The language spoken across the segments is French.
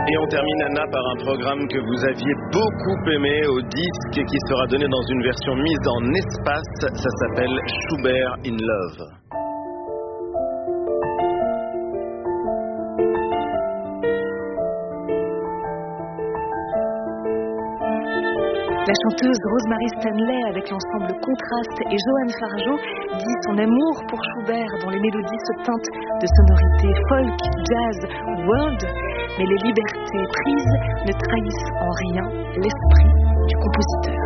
Et on termine, Anna, par un programme que vous aviez beaucoup aimé, au disque qui sera donné dans une version mise en espace. Ça s'appelle Schubert in Love. La chanteuse Rosemary Stanley, avec l'ensemble Contraste et Johan Fargeau, dit son amour pour Schubert, dont les mélodies se teintent de sonorités folk, jazz, world. Mais les libertés prises ne trahissent en rien l'esprit du compositeur.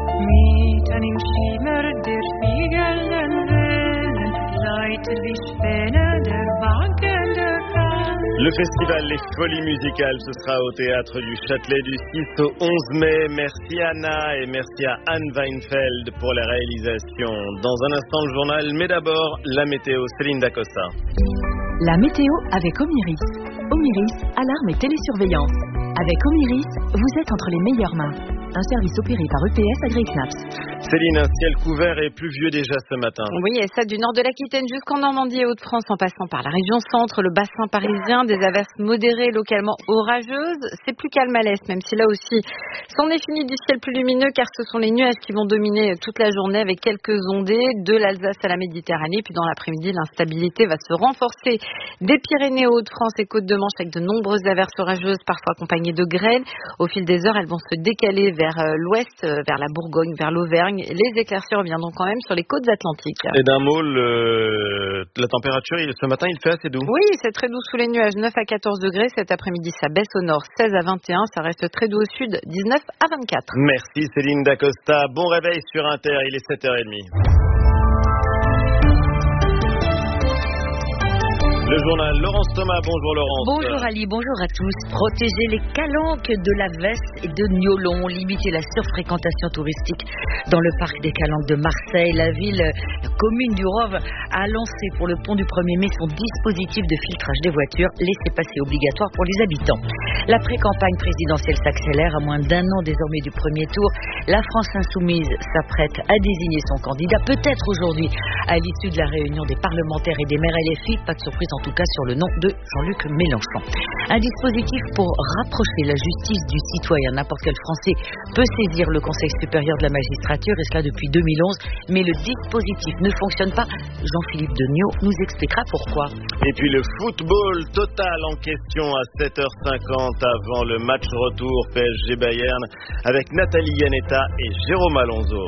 Le festival Les Folies Musicales, ce sera au Théâtre du Châtelet du 6 au 11 mai. Merci Anna et merci à Anne Weinfeld pour la réalisation. Dans un instant le journal, mais d'abord la météo. Céline Dacosta. La météo avec Omiris. Omiris, alarme et télésurveillance. Avec Omiris, vous êtes entre les meilleures mains. Un service opéré par EPS AgriKnaps. Céline, un ciel couvert et pluvieux déjà ce matin. Oui, et ça du nord de l'Aquitaine jusqu'en Normandie et Hauts-de-France, en passant par la région centre, le bassin parisien, des averses modérées, localement orageuses. C'est plus calme à l'est, même si là aussi, c'en est fini du ciel plus lumineux, car ce sont les nuages qui vont dominer toute la journée avec quelques ondées de l'Alsace à la Méditerranée. Puis dans l'après-midi, l'instabilité va se renforcer des Pyrénées aux Hauts-de-France et Côtes-de-Manche avec de nombreuses averses orageuses, parfois accompagnées de grêles. Au fil des heures, elles vont se décaler vers l'ouest, vers la Bourgogne, vers l'Auvergne. Les éclaircies reviendront quand même sur les côtes atlantiques. Et d'un mot, la température, ce matin, il fait assez doux. Oui, c'est très doux sous les nuages, 9 à 14 degrés. Cet après-midi, ça baisse au nord, 16 à 21. Ça reste très doux au sud, 19 à 24. Merci Céline Dacosta. Bon réveil sur Inter, il est 7h30. Le journal, Laurence Thomas, bonjour Laurence. Bonjour Ali, bonjour à tous. Protéger les calanques de la Veste et de Niolon, limiter la surfréquentation touristique dans le parc des Calanques de Marseille. La commune du Rove a lancé pour le pont du 1er mai son dispositif de filtrage des voitures, laissez-passer obligatoire pour les habitants. La pré-campagne présidentielle s'accélère à moins d'un an désormais du premier tour. La France insoumise s'apprête à désigner son candidat, peut-être aujourd'hui, à l'issue de la réunion des parlementaires et des maires LFI. Pas de surprise en tout cas sur le nom de Jean-Luc Mélenchon. Un dispositif pour rapprocher la justice du citoyen. N'importe quel Français peut saisir le Conseil supérieur de la magistrature, et cela depuis 2011. Mais le dispositif ne fonctionne pas. Jean-Philippe Degnaud nous expliquera pourquoi. Et puis le football total en question à 7h50 avant le match retour PSG Bayern avec Nathalie Yanetta et Jérôme Alonso.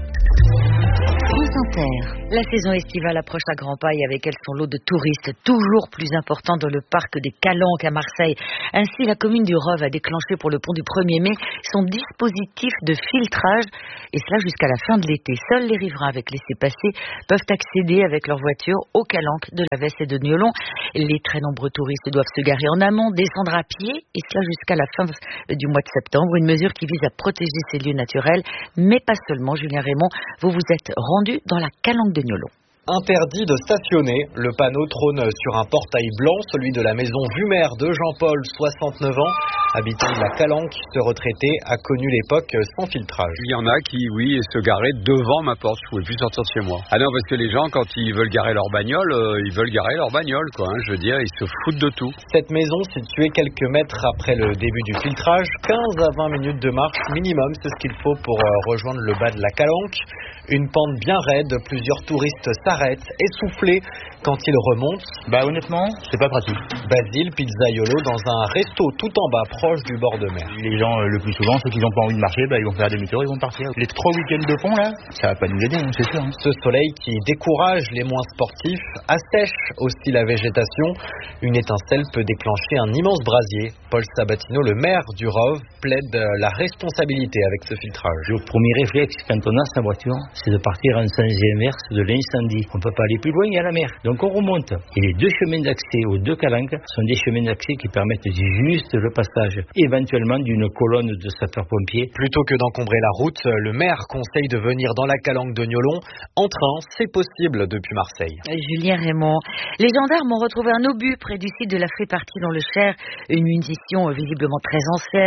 France Inter. La saison estivale approche à grands pas et avec elle son lot de touristes toujours plus important dans le parc des Calanques à Marseille. Ainsi, la commune du Rove a déclenché pour le pont du 1er mai son dispositif de filtrage, et cela jusqu'à la fin de l'été. Seuls les riverains avec laissez-passer peuvent accéder avec leur voiture aux Calanques de la Veste et de Niolon. Les très nombreux touristes doivent se garer en amont, descendre à pied, et cela jusqu'à la fin du mois de septembre. Une mesure qui vise à protéger ces lieux naturels, mais pas seulement. Julien Raymond, vous vous êtes rendu dans la Calanque de Niolon. Interdit de stationner, le panneau trône sur un portail blanc, celui de la maison Vumer de Jean-Paul, 69 ans, habitant de la Calanque. Ce retraité a connu l'époque sans filtrage. Il y en a qui, oui, se garaient devant ma porte, je ne pouvais plus sortir de chez moi. Ah non, parce que les gens, quand ils veulent garer leur bagnole, ils veulent garer leur bagnole, quoi. Je veux dire, ils se foutent de tout. Cette maison, située quelques mètres après le début du filtrage, 15 à 20 minutes de marche minimum, c'est ce qu'il faut pour rejoindre le bas de la Calanque. Une pente bien raide, plusieurs touristes s'arrêtent, essoufflés quand ils remontent. Honnêtement, c'est pas pratique. Basile Pizzaiolo dans un resto tout en bas, proche du bord de mer. Les gens, le plus souvent, ceux qui n'ont pas envie de marcher, ils vont faire demi-tour, ils vont partir. Les 3 week-ends de pont, là, ça va pas nous aider, c'est sûr. Ce soleil qui décourage les moins sportifs, assèche aussi la végétation. Une étincelle peut déclencher un immense brasier. Paul Sabatino, le maire du Rove, plaide la responsabilité avec ce filtrage. Le premier réflexe, quand on a sa voiture, c'est de partir en sens inverse de l'incendie. On ne peut pas aller plus loin, il y a la mer. Donc on remonte. Et les 2 chemins d'accès aux 2 calanques sont des chemins d'accès qui permettent juste le passage, éventuellement d'une colonne de sapeurs-pompiers. Plutôt que d'encombrer la route, le maire conseille de venir dans la calanque de Niolon. En train, c'est possible depuis Marseille. Julien Raymond. Les gendarmes ont retrouvé un obus près du site de la Frépartie dans le Cher. Une munition visiblement très ancienne,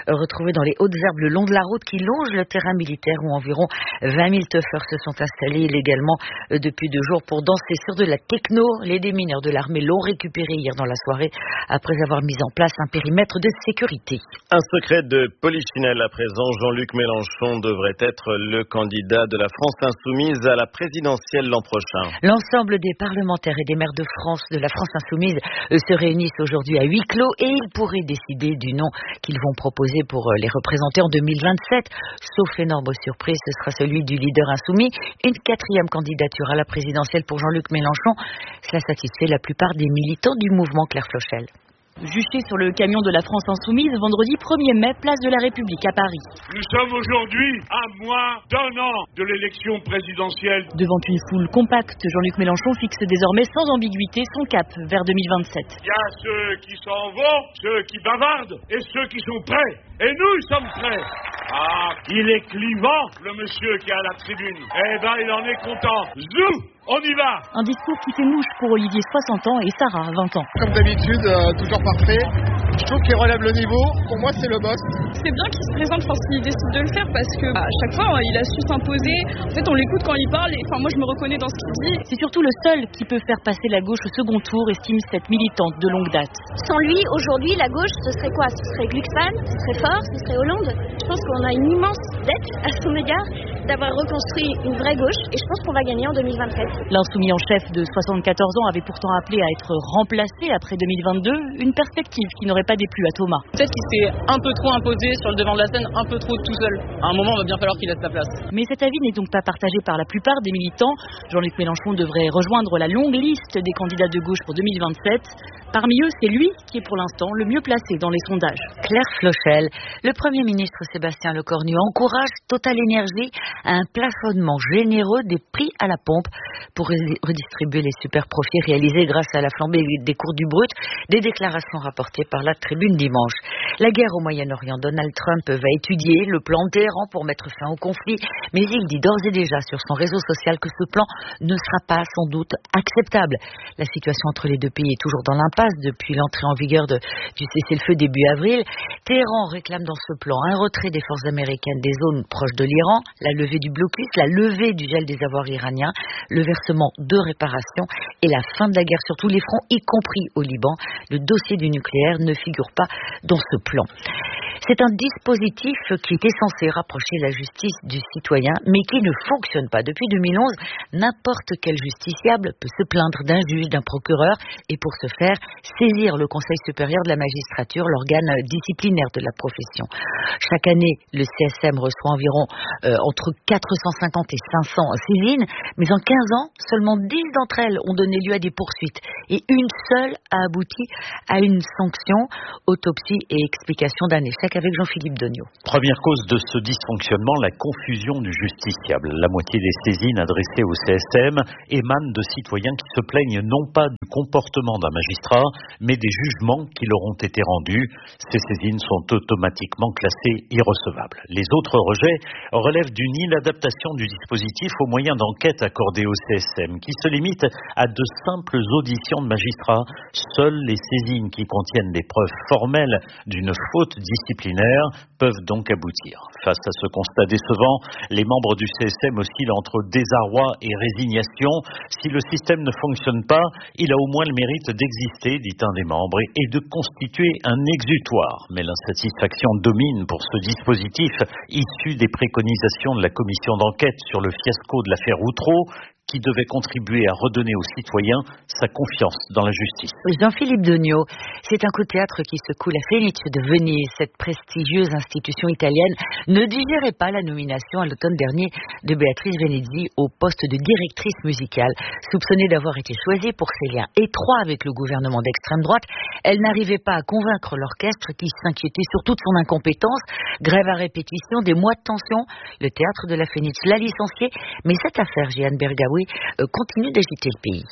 retrouvés dans les hautes herbes le long de la route qui longe le terrain militaire où environ 20 000 teufeurs se sont installés illégalement depuis 2 jours pour danser sur de la techno. Les démineurs de l'armée l'ont récupéré hier dans la soirée après avoir mis en place un périmètre de sécurité. Un secret de Polichinelle à présent. Jean-Luc Mélenchon devrait être le candidat de la France insoumise à la présidentielle l'an prochain. L'ensemble des parlementaires et des maires de France, de la France insoumise, se réunissent aujourd'hui à huis clos et ils pourraient décider du nom qu'ils vont proposer pour les représenter en 2027. Sauf énorme surprise, ce sera celui du leader insoumis. Une 4e candidature à la présidentielle pour Jean-Luc Mélenchon. Cela satisfait la plupart des militants du mouvement Claire Flochel. Juché sur le camion de la France insoumise, vendredi 1er mai, place de la République à Paris. Nous sommes aujourd'hui à moins d'1 an de l'élection présidentielle. Devant une foule compacte, Jean-Luc Mélenchon fixe désormais sans ambiguïté son cap vers 2027. Il y a ceux qui s'en vont, ceux qui bavardent et ceux qui sont prêts. Et nous sommes prêts. Ah, il est clivant, le monsieur qui est à la tribune. Eh ben, il en est content. Zou, on y va. Un discours qui fait mouche pour Olivier, 60 ans, et Sarah, 20 ans. Comme d'habitude, toujours parfait. Je trouve qu'il relève le niveau. Pour moi, c'est le boss. C'est bien qu'il se présente s'il décide de le faire parce que à chaque fois, il a su s'imposer. En fait, on l'écoute quand il parle. Et, moi, je me reconnais dans ce qu'il dit. C'est surtout le seul qui peut faire passer la gauche au second tour, estime cette militante de longue date. Sans lui, aujourd'hui, la gauche, ce serait quoi? Ce serait Glucksmann, ce serait Faure, ce serait Hollande. Je pense qu'on a une immense dette à son égard d'avoir reconstruit une vraie gauche. Et je pense qu'on va gagner en 2027. L'insoumis en chef de 74 ans avait pourtant appelé à être remplacé après 2022. Une perspective qui n'aurait pas déplu à Thomas. Peut-être qu'il s'est un peu trop imposé sur le devant de la scène, un peu trop tout seul. À un moment, il va bien falloir qu'il laisse sa place. Mais cet avis n'est donc pas partagé par la plupart des militants. Jean-Luc Mélenchon devrait rejoindre la longue liste des candidats de gauche pour 2027. Parmi eux, c'est lui qui est pour l'instant le mieux placé dans les sondages. Claire Flochel, le Premier ministre Sébastien Lecornu encourage Total Énergie à un plafonnement généreux des prix à la pompe pour redistribuer les super profits réalisés grâce à la flambée des cours du brut, des déclarations rapportées par la Tribune dimanche. La guerre au Moyen-Orient, Donald Trump va étudier le plan Téhéran pour mettre fin au conflit, mais il dit d'ores et déjà sur son réseau social que ce plan ne sera pas sans doute acceptable. La situation entre les deux pays est toujours dans l'impasse depuis l'entrée en vigueur du cessez-le-feu début avril. Téhéran réclame dans ce plan un retrait des forces américaines des zones proches de l'Iran, la levée du blocus, la levée du gel des avoirs iraniens, le versement de réparations et la fin de la guerre sur tous les fronts, y compris au Liban. Le dossier du nucléaire ne figure pas dans ce plan. C'est un dispositif qui était censé rapprocher la justice du citoyen, mais qui ne fonctionne pas. Depuis 2011, n'importe quel justiciable peut se plaindre d'un juge, d'un procureur, et pour ce faire, saisir le Conseil supérieur de la magistrature, l'organe disciplinaire de la profession. Chaque année, le CSM reçoit environ entre 450 et 500 saisines, mais en 15 ans, seulement 10 d'entre elles ont donné lieu à des poursuites, et une seule a abouti à une sanction, autopsie et explication d'un échec avec Jean-Philippe Degnaud. Première cause de ce dysfonctionnement, la confusion du justiciable. La moitié des saisines adressées au CSM émanent de citoyens qui se plaignent non pas du comportement d'un magistrat, mais des jugements qui leur ont été rendus. Ces saisines sont automatiquement classées irrecevables. Les autres rejets relèvent d'une inadaptation du dispositif aux moyens d'enquête accordés au CSM, qui se limitent à de simples auditions de magistrats. Seules les saisines qui contiennent des preuves formelles d'une faute disciplinaire peuvent donc aboutir. Face à ce constat décevant, les membres du CSM oscillent entre désarroi et résignation. Si le système ne fonctionne pas, il a au moins le mérite d'exister, dit un des membres, et de constituer un exutoire. Mais l'insatisfaction domine pour ce dispositif issu des préconisations de la commission d'enquête sur le fiasco de l'affaire Outreau, qui devait contribuer à redonner aux citoyens sa confiance dans la justice. Jean-Philippe Degnaud, c'est un coup de théâtre qui secoue la Fenice de Venise. Cette prestigieuse institution italienne ne digérait pas la nomination à l'automne dernier de Béatrice Venezzi au poste de directrice musicale. Soupçonnée d'avoir été choisie pour ses liens étroits avec le gouvernement d'extrême droite, elle n'arrivait pas à convaincre l'orchestre qui s'inquiétait surtout de son incompétence. Grève à répétition, des mois de tension. Le théâtre de la Fenice l'a licenciée, mais cette affaire, Jeanne Bergaoui, continue d'agiter le pays.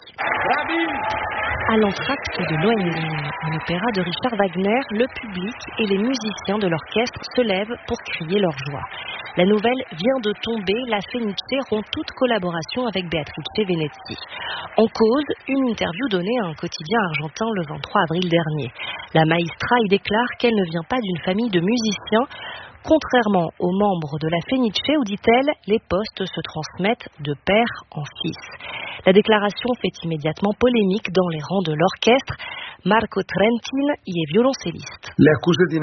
À l'entracte de Lohengrin, un opéra de Richard Wagner, le public et les musiciens de l'orchestre se lèvent pour crier leur joie. La nouvelle vient de tomber, la Fenice rompt toute collaboration avec Beatrice Venezzi. En cause, une interview donnée à un quotidien argentin le 23 avril dernier. La maestra y déclare qu'elle ne vient pas d'une famille de musiciens, contrairement aux membres de la Fenice où, dit-elle, les postes se transmettent de père en fils. La déclaration fait immédiatement polémique dans les rangs de l'orchestre. Marco Trentin y est violoncelliste. Les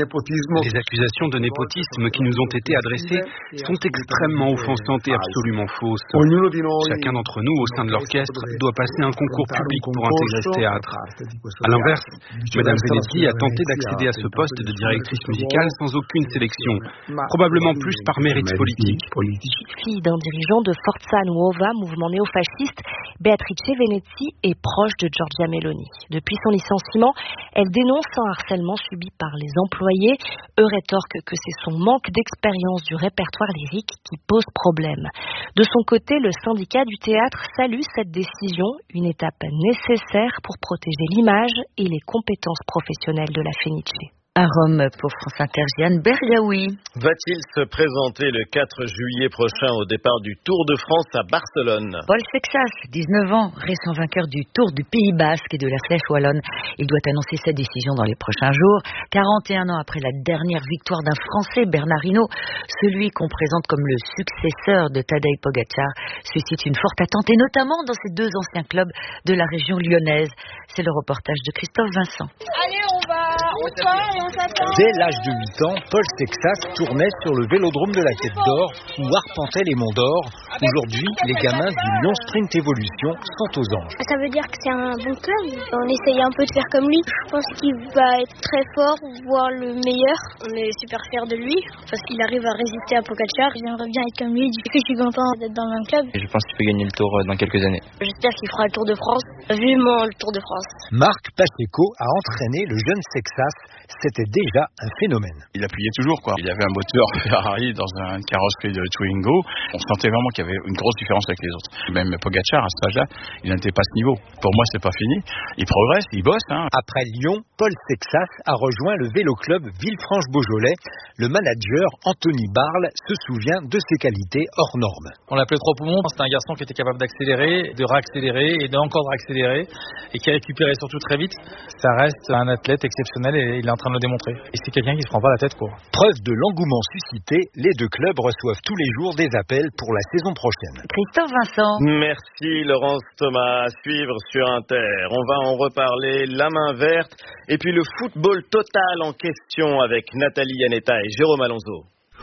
accusations de népotisme qui nous ont été adressées sont extrêmement offensantes et absolument fausses. Chacun d'entre nous, au sein de l'orchestre, doit passer un concours public pour intégrer ce théâtre. À l'inverse, Madame Venezzi a tenté d'accéder à ce poste de directrice musicale sans aucune sélection, probablement plus par mérite politique. Fille d'un dirigeant de Forza Nuova, mouvement néofasciste, Beatrice Venezzi est proche de Giorgia Meloni. Depuis son licenciement, elle dénonce un harcèlement subi par les employés. Eux rétorquent que c'est son manque d'expérience du répertoire lyrique qui pose problème. De son côté, le syndicat du théâtre salue cette décision, une étape nécessaire pour protéger l'image et les compétences professionnelles de la Fenice. À Rome, pour France Inter, Jeanne Bergaoui. Va-t-il se présenter le 4 juillet prochain au départ du Tour de France à Barcelone? Paul Sexas, 19 ans, récent vainqueur du Tour du Pays Basque et de la Flèche Wallonne. Il doit annoncer sa décision dans les prochains jours. 41 ans après la dernière victoire d'un Français, Bernard Hinault, celui qu'on présente comme le successeur de Tadej Pogačar, suscite une forte attente, et notamment dans ces deux anciens clubs de la région lyonnaise. C'est le reportage de Christophe Vincent. Allez, on sort et on s'attend. Dès l'âge de 8 ans, Paul Sexas tournait sur le vélodrome de la Tête d'Or ou arpentait les monts d'Or. Aujourd'hui, les gamins du Lyon Sprint Evolution sont aux anges. Ça veut dire que c'est un bon club. On essaye un peu de faire comme lui. Je pense qu'il va être très fort, voire le meilleur. On est super fiers de lui parce qu'il arrive à résister à Pogačar. J'aimerais bien être comme lui. Du coup, je suis content d'être dans le même club. Et je pense qu'il peut gagner le Tour dans quelques années. J'espère qu'il fera le Tour de France. Vivement le Tour de France. Marc Pacheco a entraîné le jeune Sexas. C'était déjà un phénomène. Il appuyait toujours, quoi. Il y avait un moteur Ferrari dans une carrosserie de Twingo. On sentait vraiment qu'il y avait une grosse différence avec les autres. Même Pogačar, à cet âge-là, il n'était pas à ce niveau. Pour moi, c'est pas fini. Il progresse, il bosse. Après Lyon, Paul Sexas a rejoint le vélo club Villefranche-Beaujolais. Le manager, Anthony Barle, se souvient de ses qualités hors normes. On l'appelait trois poumons. C'était un garçon qui était capable d'accélérer, de réaccélérer et d'encore réaccélérer et qui récupérait surtout très vite. Ça reste un athlète exceptionnel et il est en train de le démontrer. Et c'est quelqu'un qui se prend pas la tête, quoi. Preuve de l'engouement suscité, les deux clubs reçoivent tous les jours des appels pour la saison prochaine. Christophe Vincent. Merci Laurence Thomas. À suivre sur Inter. On va en reparler, la main verte. Et puis le football total en question avec Nathalie Yanetta et Jérôme Alonso.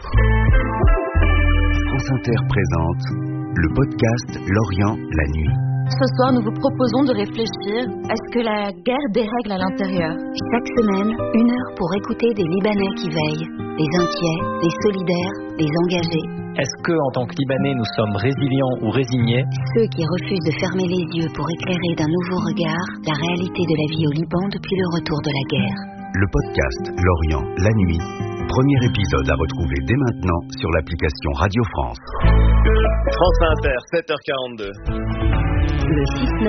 France Inter présente le podcast Lorient la nuit. Ce soir, nous vous proposons de réfléchir à ce que la guerre dérègle à l'intérieur. Chaque semaine, 1 heure pour écouter des Libanais qui veillent, des inquiets, des solidaires, des engagés. Est-ce que, en tant que Libanais, nous sommes résilients ou résignés? Ceux qui refusent de fermer les yeux pour éclairer d'un nouveau regard la réalité de la vie au Liban depuis le retour de la guerre. Le podcast Lorient la nuit. Premier épisode à retrouver dès maintenant sur l'application Radio France. France Inter, 7h42. Le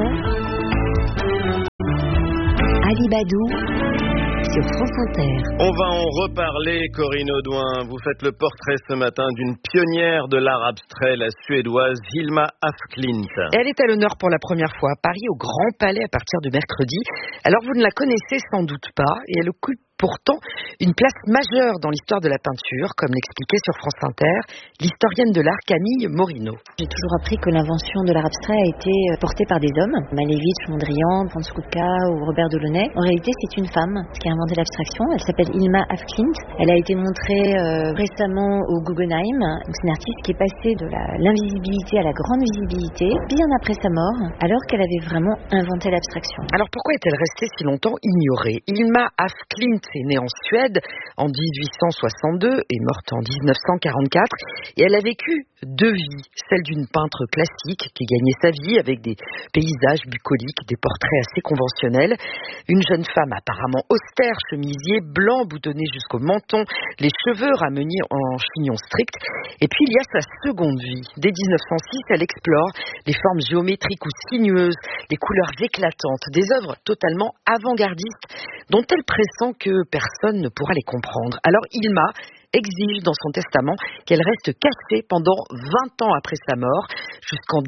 6-9, Ali Badou sur France Inter. On va en reparler, Corinne Audouin. Vous faites le portrait ce matin d'une pionnière de l'art abstrait, la suédoise Hilma af Klint. Elle est à l'honneur pour la première fois à Paris, au Grand Palais, à partir de mercredi. Alors vous ne la connaissez sans doute pas, et elle occupe pourtant une place majeure dans l'histoire de la peinture, comme l'expliquait sur France Inter l'historienne de l'art Camille Morino. J'ai toujours appris que l'invention de l'art abstrait a été portée par des hommes, Malevich, Mondrian, Franz Kafka ou Robert Delaunay. En réalité, c'est une femme qui a inventé l'abstraction. Elle s'appelle Hilma af Klint. Elle a été montrée récemment au Guggenheim. C'est une artiste qui est passée de l'invisibilité à la grande visibilité bien après sa mort, alors qu'elle avait vraiment inventé l'abstraction. Alors pourquoi est-elle restée si longtemps ignorée? Hilma af Klint est née en Suède en 1862 et morte en 1944, et elle a vécu 2 vies, celle d'une peintre classique qui gagnait sa vie avec des paysages bucoliques, des portraits assez conventionnels, une jeune femme apparemment austère, chemisier blanc boutonné jusqu'au menton, les cheveux ramenés en chignon strict, et puis il y a sa seconde vie. Dès 1906, elle explore les formes géométriques ou sinueuses, les couleurs éclatantes, des œuvres totalement avant-gardistes dont elle pressent que personne ne pourra les comprendre. Alors Hilma exige dans son testament qu'elle reste cachée pendant 20 ans après sa mort, jusqu'en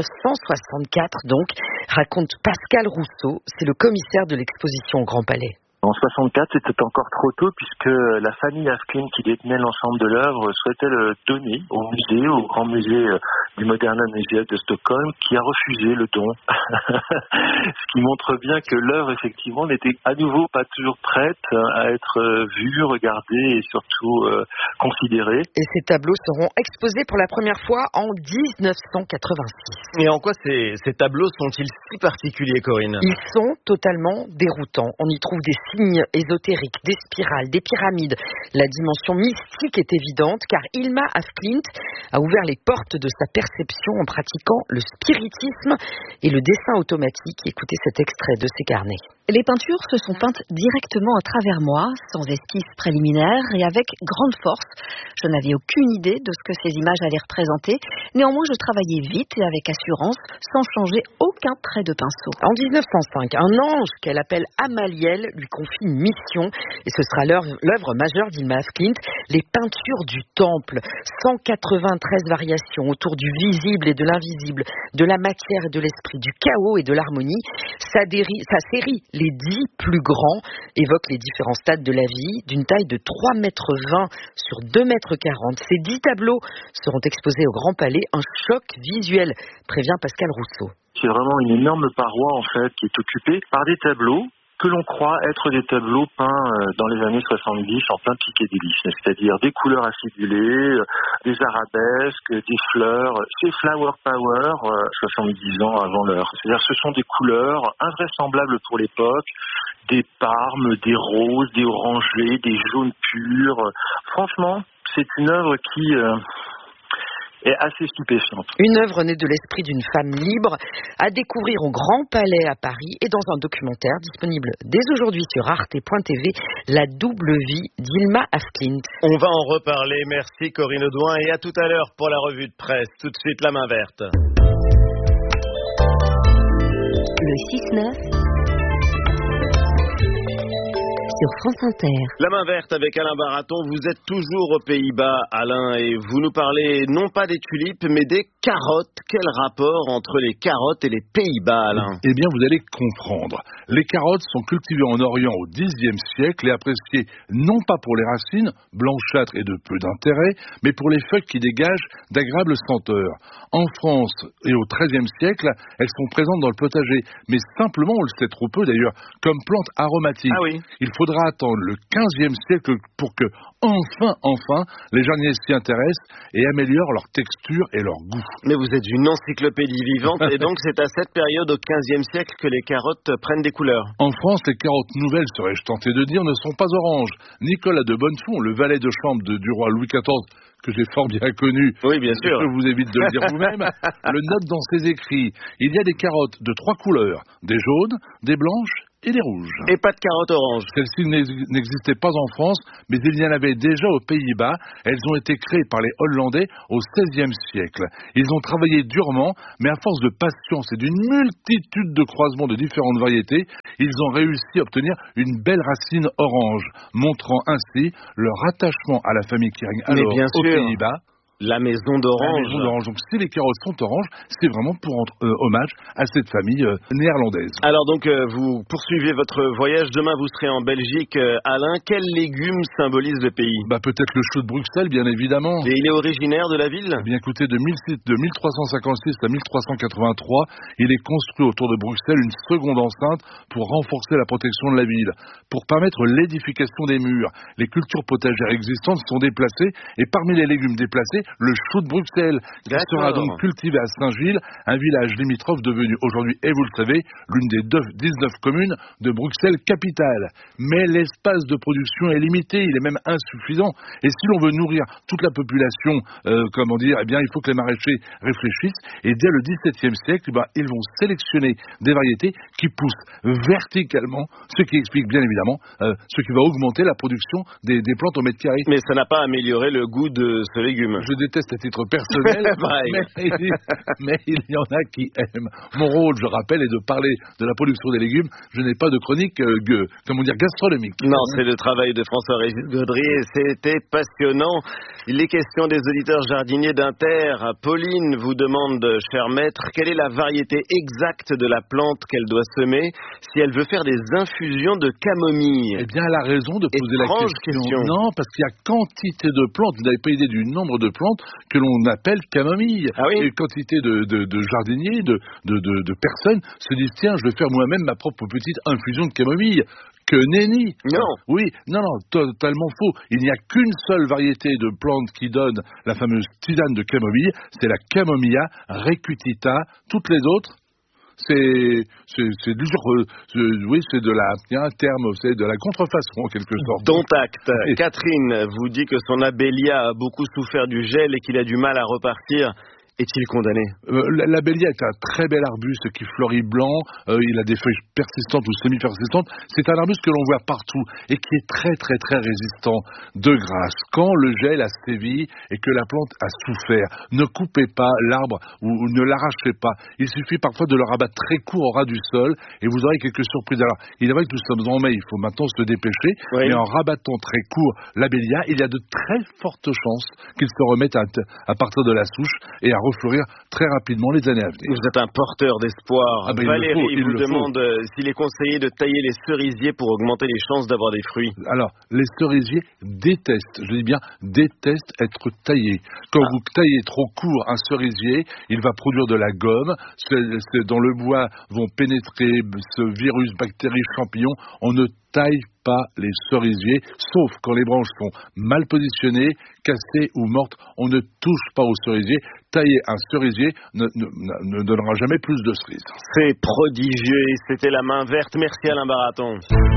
1964 donc, raconte Pascal Rousseau, c'est le commissaire de l'exposition au Grand Palais. En 64, c'était encore trop tôt puisque la famille Af Klint qui détenait l'ensemble de l'œuvre souhaitait le donner au musée, au grand musée du Moderna Museet de Stockholm, qui a refusé le don. Ce qui montre bien que l'œuvre, effectivement, n'était à nouveau pas toujours prête à être vue, regardée et surtout considérée. Et ces tableaux seront exposés pour la première fois en 1986. Et en quoi ces tableaux sont-ils si particuliers, Corinne ? Ils sont totalement déroutants. On y trouve des signes ésotériques, des spirales, des pyramides. La dimension mystique est évidente car Hilma af Klint a ouvert les portes de sa perception en pratiquant le spiritisme et le dessin automatique. Écoutez cet extrait de ses carnets. Les peintures se sont peintes directement à travers moi, sans esquisse préliminaire et avec grande force. Je n'avais aucune idée de ce que ces images allaient représenter. Néanmoins, je travaillais vite et avec assurance, sans changer aucun trait de pinceau. En 1905, un ange qu'elle appelle Amaliel lui confie une mission et ce sera l'œuvre majeure d'Hilma af Klint, les peintures du temple. 193 variations autour du visible et de l'invisible, de la matière et de l'esprit, du chaos et de l'harmonie. Sa série, les 10 plus grands, évoque les différents stades de la vie, d'une taille de 3,20 m sur 2,40 m. Ces 10 tableaux seront exposés au Grand Palais. Un choc visuel, prévient Pascal Rousseau. C'est vraiment une énorme paroi, en fait, qui est occupée par des tableaux que l'on croit être des tableaux peints dans les années 70 en plein psychédélisme, c'est-à-dire des couleurs acidulées, des arabesques, des fleurs. C'est Flower Power 70 ans avant l'heure. C'est-à-dire ce sont des couleurs invraisemblables pour l'époque, des parmes, des roses, des orangés, des jaunes purs. Franchement, c'est une œuvre qui est assez stupéfiante. Une œuvre née de l'esprit d'une femme libre à découvrir au Grand Palais à Paris et dans un documentaire disponible dès aujourd'hui sur arte.tv, La double vie d'Hilma af Klint. On va en reparler. Merci Corinne Audouin et à tout à l'heure pour la revue de presse. Tout de suite la main verte. Le 6-9 sur France Inter. La main verte avec Alain Baraton. Vous êtes toujours aux Pays-Bas, Alain, et vous nous parlez non pas des tulipes, mais des carottes. Quel rapport entre les carottes et les Pays-Bas, Alain ? Eh bien, vous allez comprendre. Les carottes sont cultivées en Orient au Xe siècle et appréciées non pas pour les racines, blanchâtres et de peu d'intérêt, mais pour les feuilles qui dégagent d'agréables senteurs. En France et au XIIIe siècle, elles sont présentes dans le potager, mais simplement, on le sait trop peu d'ailleurs, comme plantes aromatiques. Ah oui. Il faudra attendre le XVe siècle pour que, enfin, les jardiniers s'y intéressent et améliorent leur texture et leur goût. Mais vous êtes une encyclopédie vivante et donc c'est à cette période au XVe siècle que les carottes prennent des couleurs. En France, les carottes nouvelles, serais-je tenté de dire, ne sont pas oranges. Nicolas de Bonnefond, le valet de chambre du roi Louis XIV, que j'ai fort bien connu, oui, bien sûr. Je vous évite de le dire vous-même, le note dans ses écrits. Il y a des carottes de 3 couleurs, des jaunes, des blanches et des rouges. Et pas de carottes oranges. Celles-ci n'existaient pas en France, mais il y en avait déjà aux Pays-Bas. Elles ont été créées par les Hollandais au XVIe siècle. Ils ont travaillé durement, mais à force de patience et d'une multitude de croisements de différentes variétés, ils ont réussi à obtenir une belle racine orange, montrant ainsi leur attachement à la famille qui règne alors aux Pays-Bas. La maison d'orange. Donc si les carottes sont oranges, c'est vraiment pour rendre hommage à cette famille néerlandaise. Alors donc vous poursuivez votre voyage. Demain vous serez en Belgique. Alain, quels légumes symbolisent le pays ? Peut-être le chou de Bruxelles, bien évidemment. Et il est originaire de la ville ? Bien écoutez, de 1356 à 1383, il est construit autour de Bruxelles une seconde enceinte pour renforcer la protection de la ville. Pour permettre l'édification des murs, les cultures potagères existantes sont déplacées et parmi les légumes déplacés, le chou de Bruxelles, qui sera donc cultivé à Saint-Gilles, un village limitrophe devenu aujourd'hui, et vous le savez, l'une des 19 communes de Bruxelles capitale. Mais l'espace de production est limité, il est même insuffisant. Et si l'on veut nourrir toute la population, il faut que les maraîchers réfléchissent. Et dès le XVIIe siècle, ils vont sélectionner des variétés qui poussent verticalement, ce qui explique bien évidemment ce qui va augmenter la production des plantes au mètre carré. Mais ça n'a pas amélioré le goût de ce légume. Je déteste à titre personnel, mais il y en a qui aiment. Mon rôle, je rappelle, est de parler de la production des légumes. Je n'ai pas de chronique gastronomique. Non, c'est le travail de François-Régis Gaudry et c'était passionnant. Les questions des auditeurs jardiniers d'Inter. Pauline vous demande, cher maître, quelle est la variété exacte de la plante qu'elle doit semer si elle veut faire des infusions de camomille? Eh bien, elle a raison de poser la question. Non, parce qu'il y a quantité de plantes. Vous n'avez pas idée du nombre de plantes que l'on appelle camomille. Ah oui? Et quantité de jardiniers, de personnes se disent, tiens, je vais faire moi-même ma propre petite infusion de camomille. Que nenni. Non. Oui, non, totalement faux. Il n'y a qu'une seule variété de plante qui donne la fameuse tisane de camomille, c'est la Camomilla recutita. Toutes les autres, c'est il y a un terme, c'est de la contrefaçon en quelque sorte. Dont acte. Catherine vous dit que son abélia a beaucoup souffert du gel et qu'il a du mal à repartir. Est-il condamné? L'abélia est un très bel arbuste qui fleurit blanc, il a des feuilles persistantes ou semi-persistantes. C'est un arbuste que l'on voit partout et qui est très très très résistant. De grâce, quand le gel a sévi et que la plante a souffert, ne coupez pas l'arbre ou ne l'arrachez pas. Il suffit parfois de le rabattre très court au ras du sol et vous aurez quelques surprises. Alors, il est vrai que nous sommes en mai, il faut maintenant se dépêcher, oui. Mais en rabattant très court l'abélia, il y a de très fortes chances qu'il se remette à partir de la souche et à refleurir très rapidement les années à venir. Vous êtes un porteur d'espoir. Ah ben Valérie vous demande s'il est conseillé de tailler les cerisiers pour augmenter les chances d'avoir des fruits. Alors, les cerisiers détestent, je dis bien détestent être taillés. Quand vous taillez trop court un cerisier, il va produire de la gomme. Dans le bois vont pénétrer ce virus, bactéries, champignons. On ne taille pas les cerisiers, sauf quand les branches sont mal positionnées, cassées ou mortes. On ne touche pas aux cerisiers. Tailler un cerisier ne donnera jamais plus de cerises. C'est prodigieux et c'était la main verte. Merci Alain Baraton.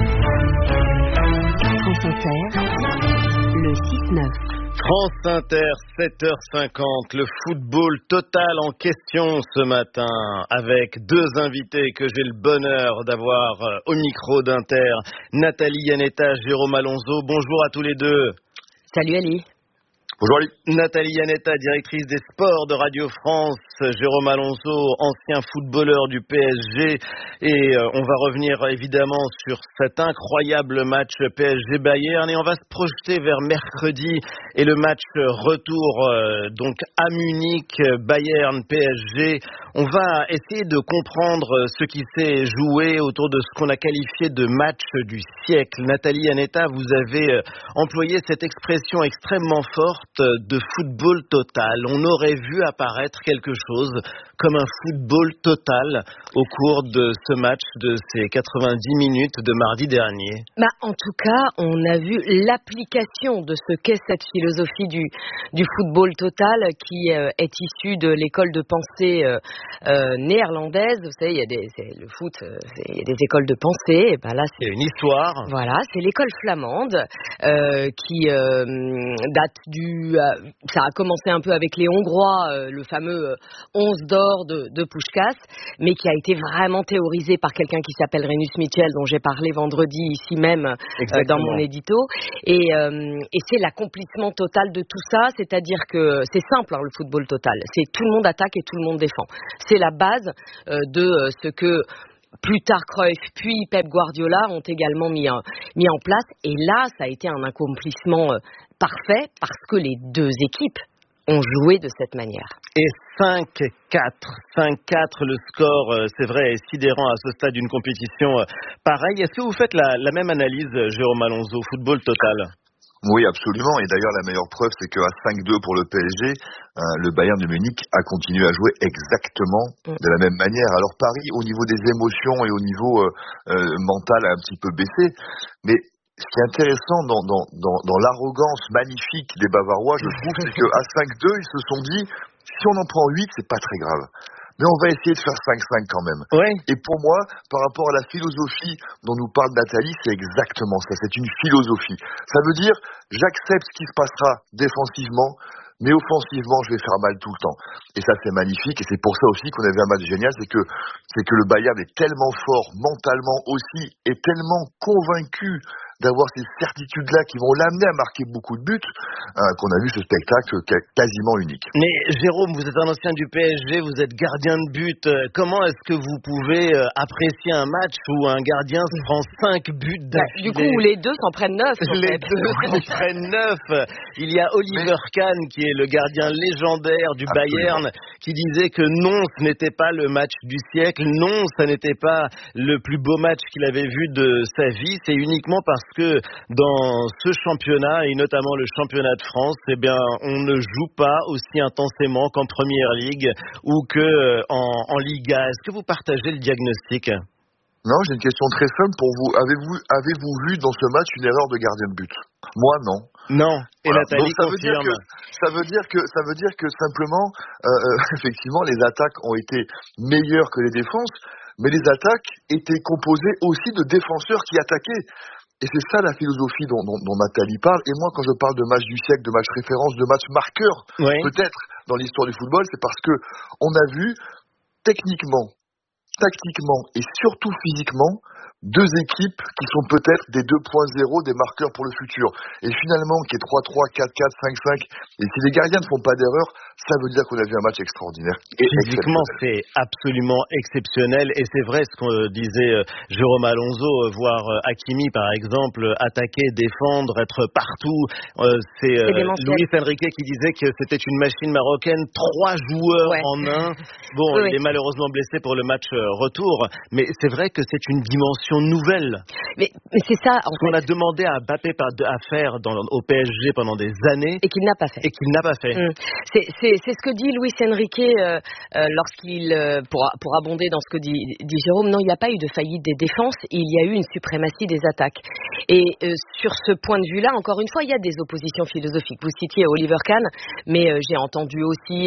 France Inter, le 6-9. France Inter, 7h50, le football total en question ce matin avec deux invités que j'ai le bonheur d'avoir au micro d'Inter, Nathalie Iannetta, Jérôme Alonso. Bonjour à tous les deux. Salut Ali. Bonjour Ali. Nathalie Iannetta, directrice des sports de Radio France, Jérôme Alonso, ancien footballeur du PSG, et on va revenir évidemment sur cet incroyable match PSG-Bayern et on va se projeter vers mercredi et le match retour donc à Munich, Bayern-PSG. On va essayer de comprendre ce qui s'est joué autour de ce qu'on a qualifié de match du siècle. Nathalie Iannetta, vous avez employé cette expression extrêmement forte de football total. On aurait vu apparaître quelque chose comme un football total au cours de ce match de ces 90 minutes de mardi dernier. En tout cas, on a vu l'application de ce qu'est cette philosophie du football total qui est issue de l'école de pensée néerlandaise. Vous savez, il y a le foot, il y a des écoles de pensée. Et là, c'est une histoire. Voilà, c'est l'école flamande qui date ça a commencé un peu avec les Hongrois, le fameux 11 d'or de Puskás, mais qui a été vraiment théorisé par quelqu'un qui s'appelle Renus Mitchell, dont j'ai parlé vendredi ici même dans mon édito. Et c'est l'accomplissement total de tout ça, c'est-à-dire que c'est simple, le football total. C'est tout le monde attaque et tout le monde défend. C'est la base de ce que plus tard Cruyff puis Pep Guardiola ont également mis en place. Et là, ça a été un accomplissement parfait parce que les deux équipes ont joué de cette manière. Et 5-4, le score, c'est vrai, est sidérant à ce stade d'une compétition pareille. Est-ce que vous faites la même analyse, Jérôme Alonso, football total ? Oui, absolument. Et d'ailleurs, la meilleure preuve, c'est qu'à 5-2 pour le PSG, le Bayern de Munich a continué à jouer exactement de la même manière. Alors Paris, au niveau des émotions et au niveau mental, a un petit peu baissé. Mais ce qui est intéressant dans l'arrogance magnifique des Bavarois, je trouve, c'est qu'à 5-2, ils se sont dit, si on en prend 8, c'est pas très grave. Mais on va essayer de faire 5-5 quand même. Ouais. Et pour moi, par rapport à la philosophie dont nous parle Nathalie, c'est exactement ça. C'est une philosophie. Ça veut dire, j'accepte ce qui se passera défensivement, mais offensivement, je vais faire mal tout le temps. Et ça, c'est magnifique. Et c'est pour ça aussi qu'on avait un match génial. C'est que le Bayern est tellement fort mentalement aussi, et tellement convaincu d'avoir ces certitudes-là qui vont l'amener à marquer beaucoup de buts, qu'on a vu ce spectacle quasiment unique. Mais Jérôme, vous êtes un ancien du PSG, vous êtes gardien de but. Comment est-ce que vous pouvez apprécier un match où un gardien se prend 5 buts d'affilée? Du coup, où les deux s'en prennent 9. Les deux s'en prennent 9. Il y a Oliver Kahn, qui est le gardien légendaire du Bayern, qui disait que non, ce n'était pas le match du siècle, non, ça n'était pas le plus beau match qu'il avait vu de sa vie. C'est uniquement parce que dans ce championnat, et notamment le championnat de France, eh bien, on ne joue pas aussi intensément qu'en Première Ligue ou qu'en Liga. Est-ce que vous partagez le diagnostic? Non, j'ai une question très simple pour vous. Avez-vous vu dans ce match une erreur de gardien de but? Moi, non. Non. Et voilà. Nathalie donc, confirme. Ça veut dire que simplement, effectivement, les attaques ont été meilleures que les défenses, mais les attaques étaient composées aussi de défenseurs qui attaquaient. Et c'est ça la philosophie dont Nathalie parle. Et moi, quand je parle de match du siècle, de match référence, de match marqueur, peut-être dans l'histoire du football, c'est parce que on a vu techniquement, tactiquement et surtout physiquement deux équipes qui sont peut-être des 2.0 des marqueurs pour le futur. Et finalement, qui est 3-3, 4-4, 5-5, et si les gardiens ne font pas d'erreur, ça veut dire qu'on a vu un match extraordinaire. Et physiquement, c'est absolument exceptionnel. Et c'est vrai ce que disait Jérôme Alonso, voir Hakimi, par exemple, attaquer, défendre, être partout. C'est Luis Enrique qui disait que c'était une machine marocaine, 3 joueurs en un. Bon, il est malheureusement blessé pour le match retour, mais c'est vrai que c'est une dimension nouvelle. Mais c'est ça, ce qu'on a demandé à Mbappé à faire au PSG pendant des années. Et qu'il n'a pas fait. C'est ce que dit Luis Enrique lorsqu'il, pour abonder dans ce que dit Jérôme, non, il n'y a pas eu de faillite des défenses, il y a eu une suprématie des attaques. Et sur ce point de vue-là, encore une fois, il y a des oppositions philosophiques. Vous citiez Oliver Kahn, mais j'ai entendu aussi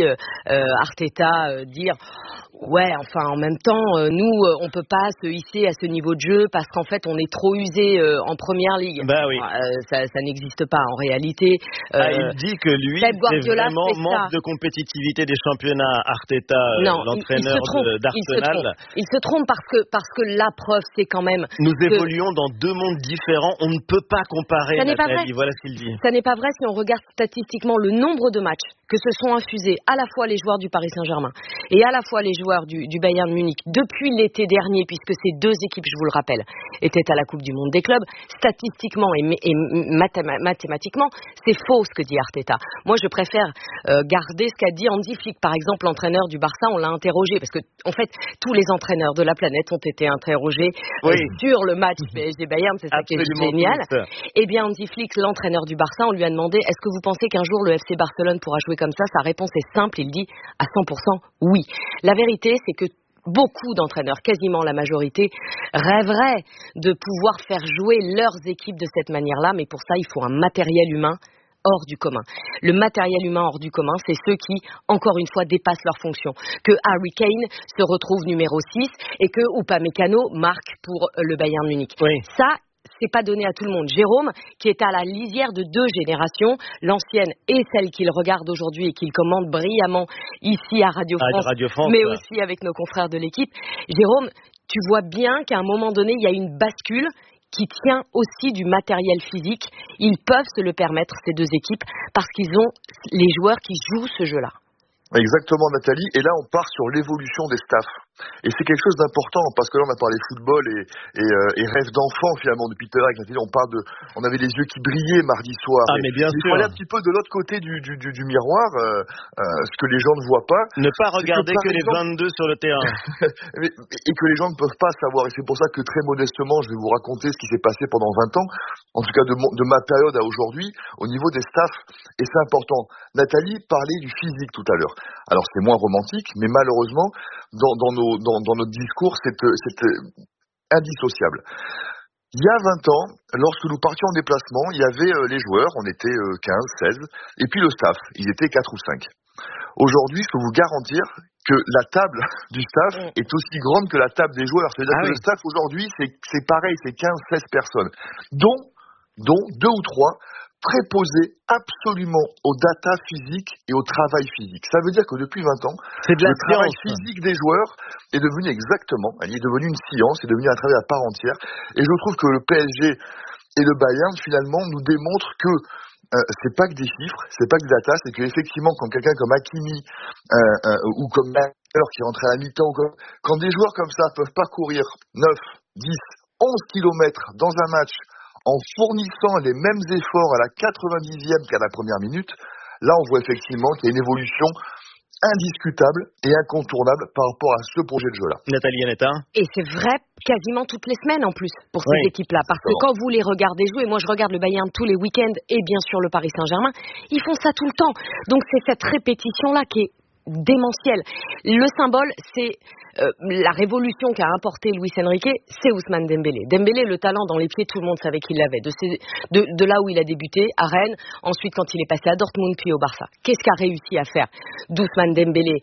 Arteta dire... Ouais, enfin, en même temps, nous, on peut pas se hisser à ce niveau de jeu parce qu'en fait, on est trop usé en Première Ligue. Bah oui. Ça n'existe pas en réalité. Il dit que lui, c'est vraiment manque de compétitivité des championnats. Arteta, l'entraîneur d'Arsenal. Il se trompe parce que la preuve, c'est quand même. Nous évoluons dans 2 mondes différents. On ne peut pas comparer. Ça n'est pas vrai. Voilà ce qu'il dit. Ça n'est pas vrai si on regarde statistiquement le nombre de matchs que se sont infusés à la fois les joueurs du Paris Saint-Germain et à la fois les joueurs du Bayern Munich depuis l'été dernier, puisque ces 2 équipes, je vous le rappelle, étaient à la Coupe du Monde des clubs. Statistiquement et mathématiquement, c'est faux ce que dit Arteta. Moi, je préfère garder ce qu'a dit Hansi Flick, par exemple, l'entraîneur du Barça. On l'a interrogé parce que, en fait, tous les entraîneurs de la planète ont été interrogés sur le match PSG-Bayern. C'est ça qui est génial. Eh bien, Hansi Flick, l'entraîneur du Barça, on lui a demandé: est-ce que vous pensez qu'un jour le FC Barcelone pourra jouer comme ça? Sa réponse est simple, il dit à 100% oui. La vérité, c'est que beaucoup d'entraîneurs, quasiment la majorité, rêveraient de pouvoir faire jouer leurs équipes de cette manière-là, mais pour ça, il faut un matériel humain hors du commun. Le matériel humain hors du commun, c'est ceux qui, encore une fois, dépassent leurs fonctions. Que Harry Kane se retrouve numéro 6 et que Upamecano marque pour le Bayern Munich. Ça, c'est pas donné à tout le monde. Jérôme, qui est à la lisière de 2 générations, l'ancienne et celle qu'il regarde aujourd'hui et qu'il commande brillamment ici à Radio France, mais aussi avec nos confrères de l'équipe. Jérôme, tu vois bien qu'à un moment donné, il y a une bascule qui tient aussi du matériel physique. Ils peuvent se le permettre, ces 2 équipes, parce qu'ils ont les joueurs qui jouent ce jeu-là. Exactement, Nathalie. Et là, on part sur l'évolution des staffs. Et c'est quelque chose d'important, parce que là, on a parlé football et rêve d'enfant, finalement, depuis tout à l'heure. On avait les yeux qui brillaient mardi soir. Mais bien sûr. Il fallait un petit peu de l'autre côté du miroir, ce que les gens ne voient pas. Ne pas regarder que les 22 sur le terrain. et que les gens ne peuvent pas savoir. Et c'est pour ça que, très modestement, je vais vous raconter ce qui s'est passé pendant 20 ans, en tout cas de ma période à aujourd'hui, au niveau des staffs. Et c'est important. Nathalie parlait du physique tout à l'heure. Alors, c'est moins romantique, mais malheureusement, dans notre discours, c'est indissociable. Il y a 20 ans, lorsque nous partions en déplacement, il y avait les joueurs, on était 15, 16, et puis le staff, ils étaient 4 ou 5. Aujourd'hui, je peux vous garantir que la table du staff est aussi grande que la table des joueurs. C'est-à-dire que le staff aujourd'hui, c'est pareil, c'est 15, 16 personnes, dont 2 ou 3 préposés absolument aux data physiques et au travail physique. Ça veut dire que depuis 20 ans, le travail physique des joueurs est devenu une science, est devenu un travail à part entière. Et je trouve que le PSG Et le Bayern, finalement, nous démontre que c'est pas que des chiffres, c'est pas que des datas, c'est qu'effectivement, quand quelqu'un comme Hakimi ou comme Neuer qui rentrait à la mi-temps, quand des joueurs comme ça peuvent parcourir 9, 10, 11 kilomètres dans un match en fournissant les mêmes efforts à la 90e qu'à la première minute, là on voit effectivement qu'il y a une évolution indiscutable et incontournable par rapport à ce projet de jeu-là. Nathalie Yanetta. Et c'est vrai quasiment toutes les semaines en plus pour ces équipes-là. Parce que quand vous les regardez jouer, moi je regarde le Bayern tous les week-ends et bien sûr le Paris Saint-Germain, ils font ça tout le temps. Donc c'est cette répétition-là qui est démentielle. Le symbole, c'est la révolution qu'a apporté Luis Enrique, c'est Ousmane Dembélé. Dembélé, le talent dans les pieds, tout le monde savait qu'il l'avait. De là où il a débuté, à Rennes, ensuite quand il est passé à Dortmund, puis au Barça. Qu'est-ce qu'a réussi à faire d'Ousmane Dembélé,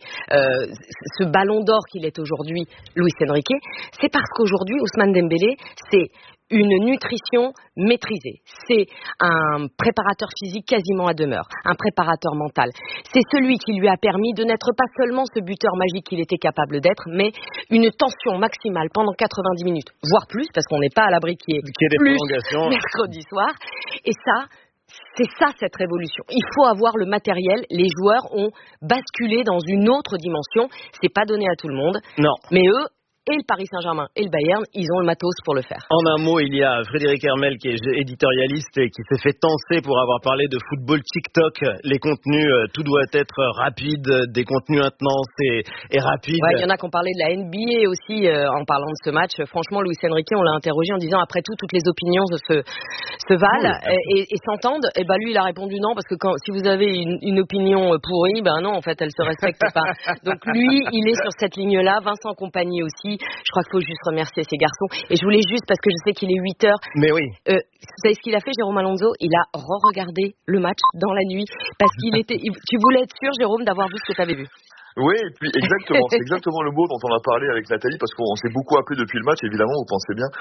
ce ballon d'or qu'il est aujourd'hui, Luis Enrique? C'est parce qu'aujourd'hui, Ousmane Dembélé, c'est une nutrition maîtrisée. C'est un préparateur physique quasiment à demeure, un préparateur mental. C'est celui qui lui a permis de n'être pas seulement ce buteur magique qu'il était capable d'être, mais une tension maximale pendant 90 minutes, voire plus, parce qu'on n'est pas à l'abri qu'il y ait des prolongations mercredi soir. Et ça, c'est ça cette révolution. Il faut avoir le matériel. Les joueurs ont basculé dans une autre dimension. C'est pas donné à tout le monde. Non. Mais eux, et le Paris Saint-Germain et le Bayern, ils ont le matos pour le faire. En un mot, il y a Frédéric Hermel qui est éditorialiste et qui s'est fait tancer pour avoir parlé de football TikTok. Les contenus, tout doit être rapide, des contenus intenses et rapides. Ouais, il y en a qui ont parlé de la NBA aussi en parlant de ce match. Franchement, Luis Enrique, on l'a interrogé en disant après tout, toutes les opinions se valent et s'entendent. Et lui, il a répondu non parce que si vous avez une opinion pourrie, non, en fait, elle se respecte pas. Donc lui, il est sur cette ligne-là. Vincent Compagnie aussi. Je crois qu'il faut juste remercier ces garçons. Et je voulais juste, parce que je sais qu'il est 8h. Mais oui. Vous savez ce qu'il a fait, Jérôme Alonso? Il a re-regardé le match dans la nuit. Parce qu'il était. Tu voulais être sûr, Jérôme, d'avoir vu ce que tu avais vu. Oui, et puis exactement, c'est exactement le mot dont on a parlé avec Nathalie, parce qu'on s'est beaucoup appelé depuis le match, évidemment, vous pensez bien.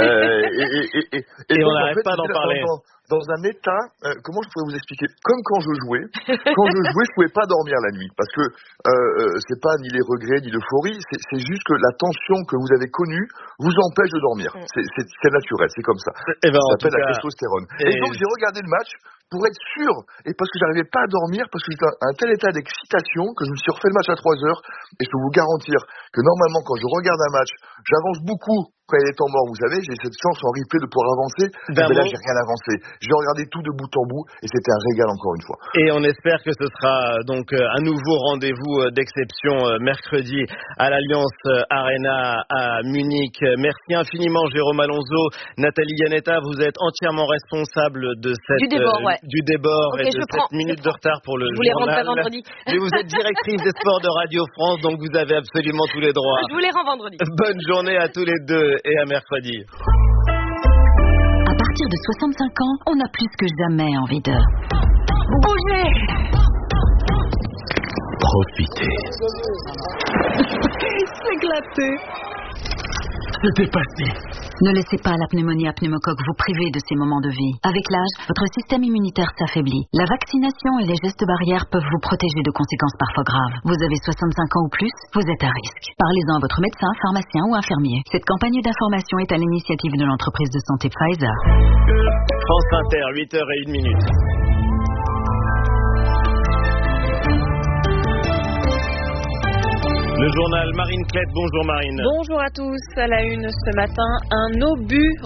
Et on n'arrête pas d'en parler. Dans un état, comment je pourrais vous expliquer? Comme quand je jouais, je pouvais pas dormir la nuit, parce que c'est pas ni les regrets ni l'euphorie, c'est juste que la tension que vous avez connue vous empêche de dormir. C'est naturel, c'est comme ça. Ça s'appelle la testostérone. Et donc j'ai regardé le match pour être sûr, et parce que j'arrivais pas à dormir, parce que j'étais à un tel état d'excitation que je me suis refait le match à 3h, et je peux vous garantir que normalement quand je regarde un match, j'avance beaucoup. Quand il est temps mort, vous savez, j'ai cette chance en replay de pouvoir avancer, mais là j'ai rien avancé. J'ai regardé tout de bout en bout et c'était un régal encore une fois. Et on espère que ce sera donc un nouveau rendez-vous d'exception mercredi à l'Allianz Arena à Munich. Merci infiniment Jérôme Alonso. Nathalie Yanetta, vous êtes entièrement responsable de cette du débord et de cette minute de retard pour le journal. Je voulais rentrer vendredi. Mais vous êtes directrice des sports de Radio France, donc vous avez absolument tous les droits. Je vous les rends vendredi. Bonne journée à tous les deux. Et à mercredi. À partir de 65 ans, on a plus que jamais envie de bouger. Profitez. S'éclater. Se dépasser. Ne laissez pas la pneumonie à pneumocoque vous priver de ces moments de vie. Avec l'âge, votre système immunitaire s'affaiblit. La vaccination et les gestes barrières peuvent vous protéger de conséquences parfois graves. Vous avez 65 ans ou plus, vous êtes à risque. Parlez-en à votre médecin, pharmacien ou infirmier. Cette campagne d'information est à l'initiative de l'entreprise de santé Pfizer. France Inter, 8h01. Le journal Marine Klett. Bonjour Marine. Bonjour à tous. À la une ce matin, un obus